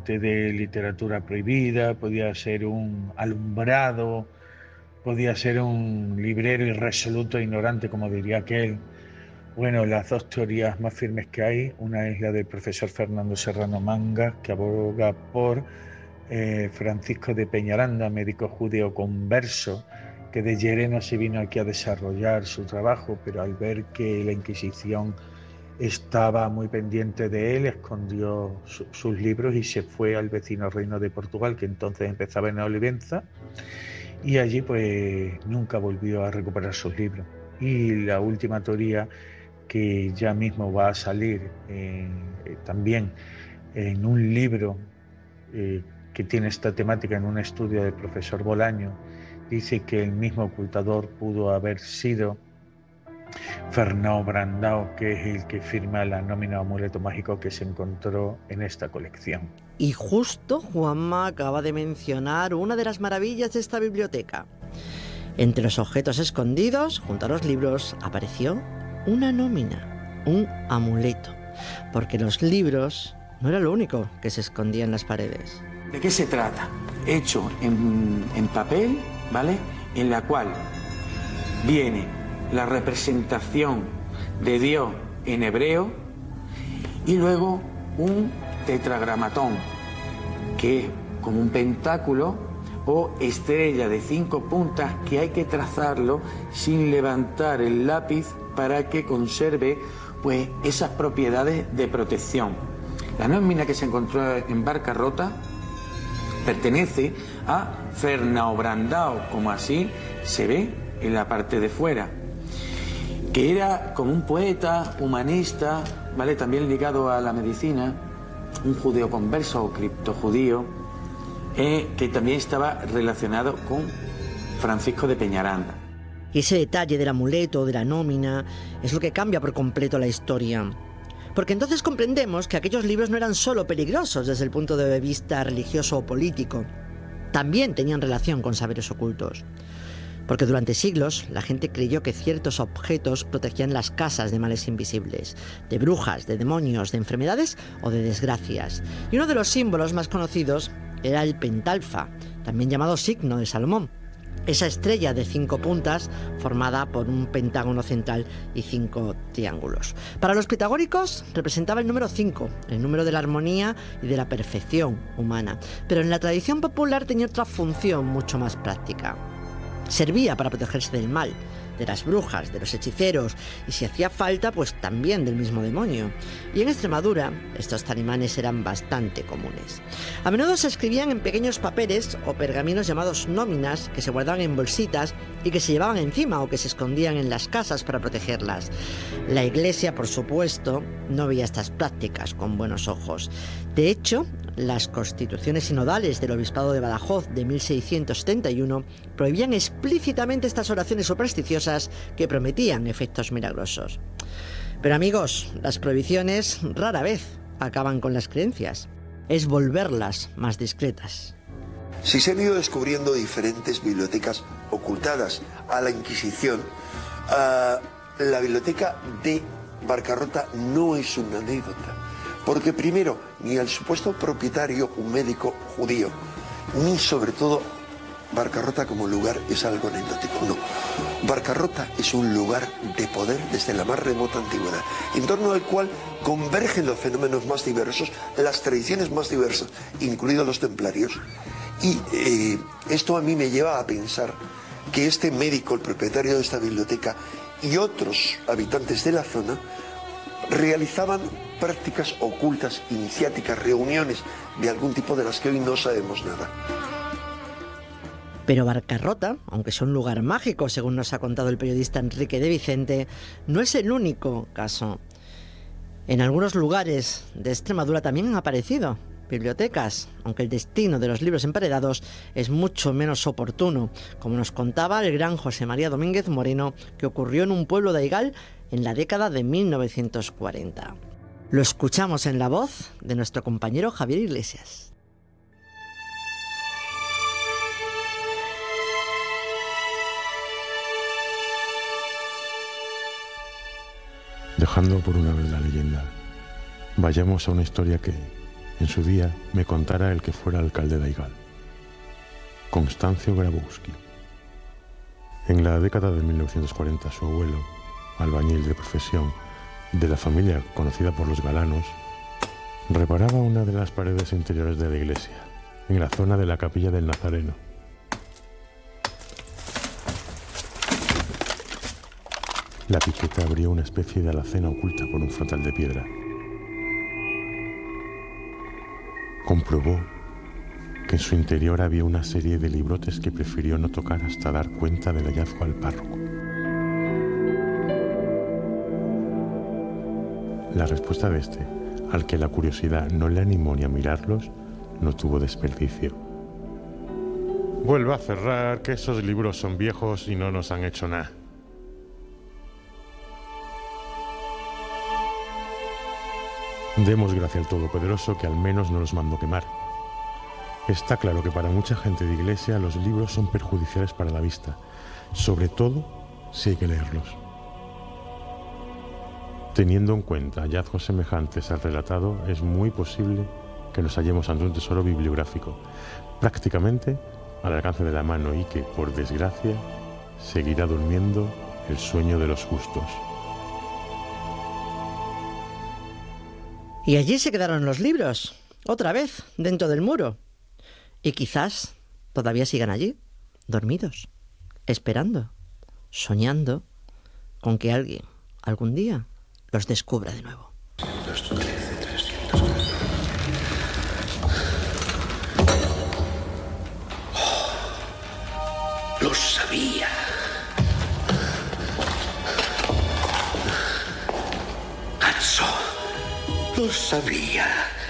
amante de literatura prohibida, podía ser un alumbrado, podía ser un librero irresoluto e ignorante, como diría aquel. Bueno, las dos teorías más firmes que hay, una es la del profesor Fernando Serrano Manga, que aboga por Francisco de Peñaranda, médico judío converso, que de Llerena se vino aquí a desarrollar su trabajo, pero al ver que la Inquisición estaba muy pendiente de él, escondió sus libros y se fue al vecino reino de Portugal, que entonces empezaba en Olivenza, y allí pues nunca volvió a recuperar sus libros. Y la última teoría, que ya mismo va a salir también en un libro que tiene esta temática en un estudio del profesor Bolaño, dice que el mismo ocultador pudo haber sido Fernão Brandão, que es el que firma la nómina amuleto mágico que se encontró en esta colección. Y justo Juanma acaba de mencionar una de las maravillas de esta biblioteca. Entre los objetos escondidos, junto a los libros, apareció una nómina, un amuleto, porque los libros no era lo único que se escondía en las paredes. ¿De qué se trata? Hecho en papel, ¿vale? En la cual viene la representación de Dios en hebreo y luego un tetragramatón, que es como un pentáculo o estrella de 5 puntas que hay que trazarlo sin levantar el lápiz para que conserve pues esas propiedades de protección. La nómina que se encontró en Barcarrota pertenece a Fernão Brandão, como así se ve en la parte de fuera, que era como un poeta, humanista, ¿vale? También ligado a la medicina, un judío converso o criptojudío, que también estaba relacionado con Francisco de Peñaranda. Y ese detalle del amuleto, de la nómina, es lo que cambia por completo la historia. Porque entonces comprendemos que aquellos libros no eran solo peligrosos desde el punto de vista religioso o político, también tenían relación con saberes ocultos. Porque durante siglos la gente creyó que ciertos objetos protegían las casas de males invisibles, de brujas, de demonios, de enfermedades o de desgracias. Y uno de los símbolos más conocidos era el pentalfa, también llamado signo de Salomón. Esa estrella de 5 puntas formada por un pentágono central y 5 triángulos. Para los pitagóricos representaba el número 5, el número de la armonía y de la perfección humana. Pero en la tradición popular tenía otra función mucho más práctica. Servía para protegerse del mal, de las brujas, de los hechiceros y, si hacía falta, pues también del mismo demonio. Y en Extremadura estos talismanes eran bastante comunes. A menudo se escribían en pequeños papeles o pergaminos llamados nóminas, que se guardaban en bolsitas y que se llevaban encima o que se escondían en las casas para protegerlas. La Iglesia, por supuesto, no veía estas prácticas con buenos ojos. De hecho, las constituciones sinodales del Obispado de Badajoz de 1671 prohibían explícitamente estas oraciones supersticiosas que prometían efectos milagrosos. Pero amigos, las prohibiciones rara vez acaban con las creencias. Es volverlas más discretas. Si se han ido descubriendo diferentes bibliotecas ocultadas a la Inquisición, la biblioteca de Barcarrota no es una anécdota. Porque primero, ni el supuesto propietario, un médico judío, ni sobre todo Barcarrota como lugar es algo anecdótico. No, Barcarrota es un lugar de poder desde la más remota antigüedad, en torno al cual convergen los fenómenos más diversos, las tradiciones más diversas, incluidos los templarios. Y esto a mí me lleva a pensar que este médico, el propietario de esta biblioteca, y otros habitantes de la zona realizaban prácticas ocultas, iniciáticas, reuniones de algún tipo de las que hoy no sabemos nada. Pero Barcarrota, aunque es un lugar mágico, según nos ha contado el periodista Enrique de Vicente, no es el único caso. En algunos lugares de Extremadura también han aparecido bibliotecas, aunque el destino de los libros emparedados es mucho menos oportuno, como nos contaba el gran José María Domínguez Moreno, que ocurrió en un pueblo de Aigal en la década de 1940. Lo escuchamos en la voz de nuestro compañero Javier Iglesias. Dejando por una vez la leyenda, vayamos a una historia que, en su día me contara el que fuera alcalde de Aigal, Constancio Grabowski. En la década de 1940, su abuelo, albañil de profesión, de la familia conocida por los Galanos, reparaba una de las paredes interiores de la iglesia, en la zona de la capilla del Nazareno. La piqueta abrió una especie de alacena oculta por un frontal de piedra. Comprobó que en su interior había una serie de librotes que prefirió no tocar hasta dar cuenta del hallazgo al párroco. La respuesta de este, al que la curiosidad no le animó ni a mirarlos, no tuvo desperdicio. Vuelva a cerrar, que esos libros son viejos y no nos han hecho nada. Demos gracia al Todopoderoso que al menos no los mandó quemar. Está claro que para mucha gente de iglesia los libros son perjudiciales para la vista, sobre todo si hay que leerlos. Teniendo en cuenta hallazgos semejantes al relatado, es muy posible que nos hallemos ante un tesoro bibliográfico, prácticamente al alcance de la mano y que, por desgracia, seguirá durmiendo el sueño de los justos. Y allí se quedaron los libros, otra vez, dentro del muro. Y quizás todavía sigan allí, dormidos, esperando, soñando con que alguien, algún día, los descubra de nuevo. Lo sabía. Hanso, lo sabía.